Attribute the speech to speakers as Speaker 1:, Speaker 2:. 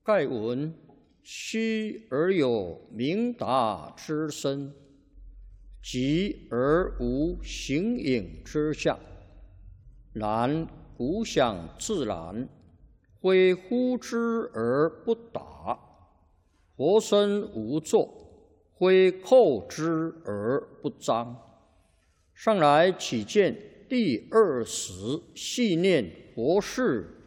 Speaker 1: 盖闻虚而有明达之身，寂而无形影之相。然古想自然，非呼之而不达；佛身无作，非叩之而不彰。上来起见第20系念佛事